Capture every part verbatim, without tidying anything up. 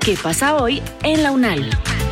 ¿Qué pasa hoy en la UNAL?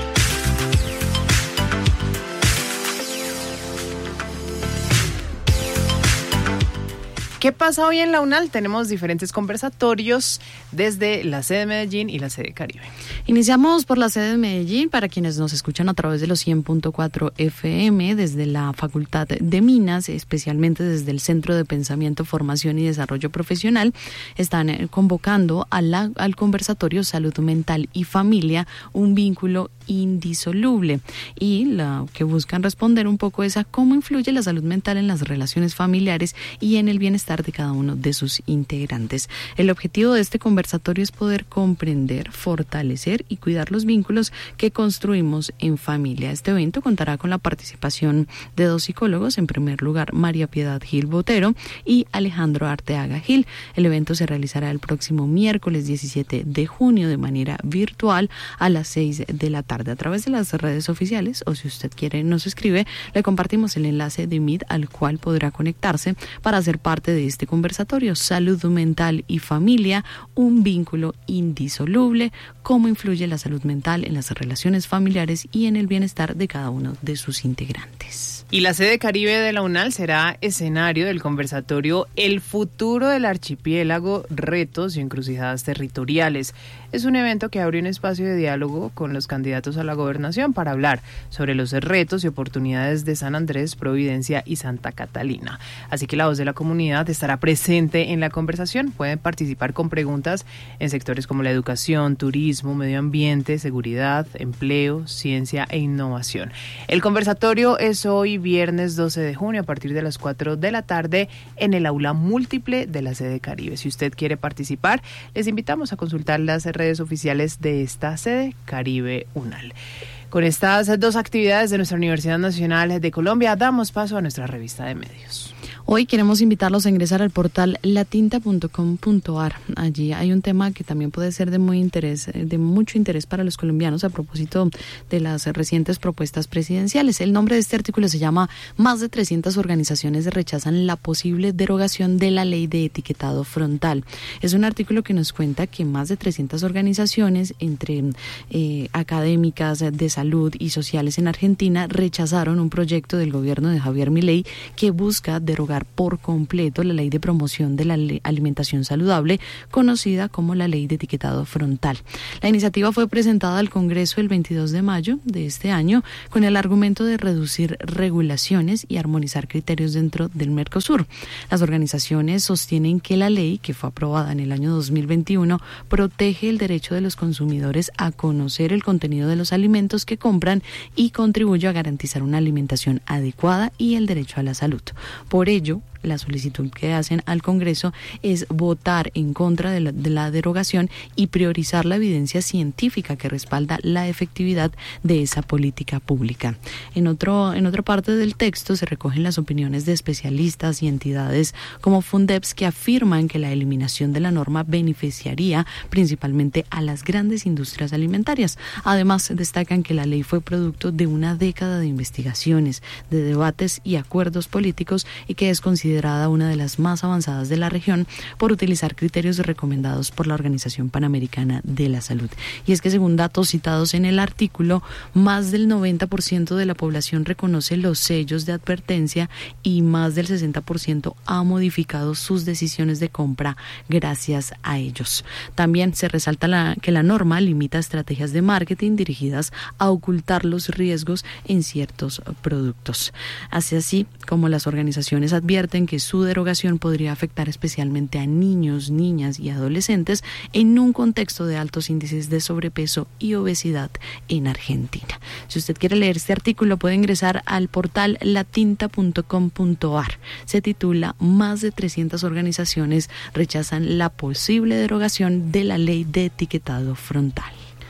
¿Qué pasa hoy en la UNAL? Tenemos diferentes conversatorios desde la sede de Medellín y la sede Caribe. Iniciamos por la sede de Medellín, para quienes nos escuchan a través de los cien punto cuatro F M, desde la Facultad de Minas, especialmente desde el Centro de Pensamiento, Formación y Desarrollo Profesional, están convocando a la, al conversatorio Salud Mental y Familia, un vínculo indisoluble, y lo que buscan responder un poco es a cómo influye la salud mental en las relaciones familiares y en el bienestar de cada uno de sus integrantes. El objetivo de este conversatorio es poder comprender, fortalecer y cuidar los vínculos que construimos en familia. Este evento contará con la participación de dos psicólogos, en primer lugar María Piedad Gil Botero y Alejandro Arteaga Gil. El evento se realizará el próximo miércoles diecisiete de junio de manera virtual a las seis de la tarde a través de las redes oficiales, o si usted quiere nos escribe, le compartimos el enlace de Meet al cual podrá conectarse para ser parte de este conversatorio. Salud mental y familia, un vínculo indisoluble, cómo influye la salud mental en las relaciones familiares y en el bienestar de cada uno de sus integrantes. Y la sede Caribe de la UNAL será escenario del conversatorio El futuro del archipiélago, retos y encrucijadas territoriales. Es un evento que abre un espacio de diálogo con los candidatos a la gobernación para hablar sobre los retos y oportunidades de San Andrés, Providencia y Santa Catalina. Así que la voz de la comunidad estará presente en la conversación. Pueden participar con preguntas en sectores como la educación, turismo, medio ambiente, seguridad, empleo, ciencia e innovación. El conversatorio es hoy viernes doce de junio a partir de las cuatro de la tarde en el aula múltiple de la sede Caribe. Si usted quiere participar, les invitamos a consultar las redes oficiales de esta sede Caribe UNAL. Con estas dos actividades de nuestra Universidad Nacional de Colombia, damos paso a nuestra revista de medios. Hoy queremos invitarlos a ingresar al portal latinta punto com punto a r. Allí hay un tema que también puede ser de muy interés, de mucho interés para los colombianos a propósito de las recientes propuestas presidenciales. El nombre de este artículo se llama Más de trescientas organizaciones rechazan la posible derogación de la ley de etiquetado frontal. Es un artículo que nos cuenta que más de trescientas organizaciones, entre eh, académicas, de salud y sociales en Argentina, rechazaron un proyecto del gobierno de Javier Milei que busca derogar por completo la ley de promoción de la alimentación saludable, conocida como la ley de etiquetado frontal. La iniciativa fue presentada al Congreso el veintidós de mayo de este año con el argumento de reducir regulaciones y armonizar criterios dentro del Mercosur. Las organizaciones sostienen que la ley, que fue aprobada en el año dos mil veintiuno, protege el derecho de los consumidores a conocer el contenido de los alimentos que compran y contribuye a garantizar una alimentación adecuada y el derecho a la salud. Por ello, la solicitud que hacen al Congreso es votar en contra de la, de la derogación y priorizar la evidencia científica que respalda la efectividad de esa política pública. En otro, en otra parte del texto se recogen las opiniones de especialistas y entidades como Fundeps que afirman que la eliminación de la norma beneficiaría principalmente a las grandes industrias alimentarias. Además, destacan que la ley fue producto de una década de investigaciones, de debates y acuerdos políticos y que es considerada una de las más avanzadas de la región por utilizar criterios recomendados por la Organización Panamericana de la Salud. Y es que según datos citados en el artículo, más del noventa por ciento de la población reconoce los sellos de advertencia y más del sesenta por ciento ha modificado sus decisiones de compra gracias a ellos. También se resalta la, que la norma limita estrategias de marketing dirigidas a ocultar los riesgos en ciertos productos. Así así como las organizaciones advierten que su derogación podría afectar especialmente a niños, niñas y adolescentes en un contexto de altos índices de sobrepeso y obesidad en Argentina. Si usted quiere leer este artículo, puede ingresar al portal latinta punto com punto a r. Se titula Más de trescientas organizaciones rechazan la posible derogación de la ley de etiquetado frontal.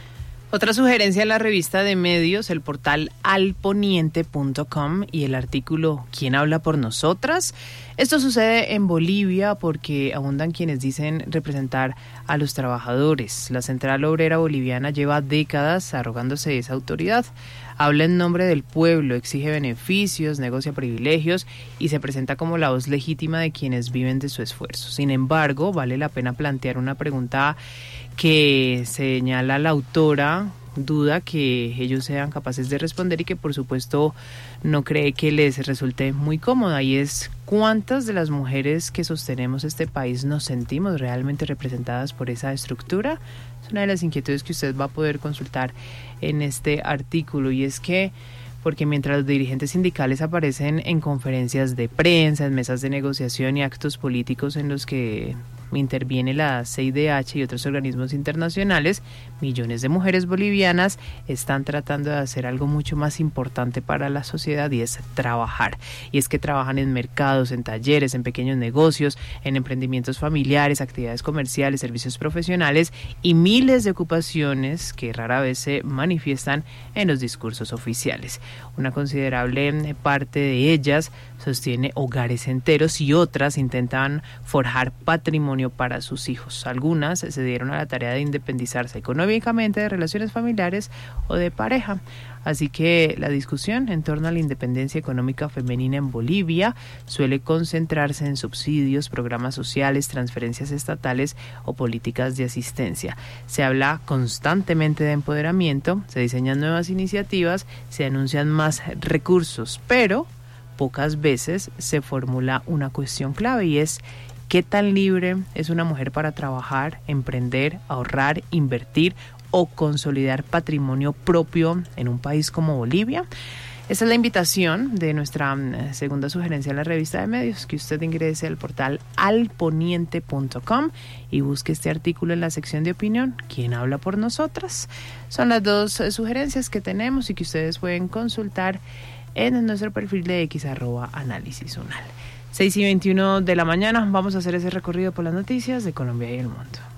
Otra sugerencia en la revista de medios, el portal alponiente punto com y el artículo ¿Quién habla por nosotras? Esto sucede en Bolivia porque abundan quienes dicen representar a los trabajadores. La Central Obrera Boliviana lleva décadas arrogándose esa autoridad. Habla en nombre del pueblo, exige beneficios, negocia privilegios y se presenta como la voz legítima de quienes viven de su esfuerzo. Sin embargo, vale la pena plantear una pregunta que señala la autora, duda que ellos sean capaces de responder y que por supuesto no cree que les resulte muy cómoda, y es cuántas de las mujeres que sostenemos este país nos sentimos realmente representadas por esa estructura. Es una de las inquietudes que usted va a poder consultar en este artículo, y es que porque mientras los dirigentes sindicales aparecen en conferencias de prensa, en mesas de negociación y actos políticos en los que interviene la C I D H y otros organismos internacionales, millones de mujeres bolivianas están tratando de hacer algo mucho más importante para la sociedad, y es trabajar. Y es que trabajan en mercados, en talleres, en pequeños negocios, en emprendimientos familiares, actividades comerciales, servicios profesionales y miles de ocupaciones que rara vez se manifiestan en los discursos oficiales. Una considerable parte de ellas sostiene hogares enteros y otras intentan forjar patrimonio para sus hijos. Algunas se dieron a la tarea de independizarse económicamente de relaciones familiares o de pareja. Así que la discusión en torno a la independencia económica femenina en Bolivia suele concentrarse en subsidios, programas sociales, transferencias estatales o políticas de asistencia. Se habla constantemente de empoderamiento, se diseñan nuevas iniciativas, se anuncian más recursos, pero pocas veces se formula una cuestión clave, y es ¿qué tan libre es una mujer para trabajar, emprender, ahorrar, invertir o consolidar patrimonio propio en un país como Bolivia? Esa es la invitación de nuestra segunda sugerencia en la revista de medios, que usted ingrese al portal alponiente punto com y busque este artículo en la sección de opinión. ¿Quién habla por nosotras? Son las dos sugerencias que tenemos y que ustedes pueden consultar en nuestro perfil de X, arroba análisis unal. seis y veintiuno de la mañana, vamos a hacer ese recorrido por las noticias de Colombia y el mundo.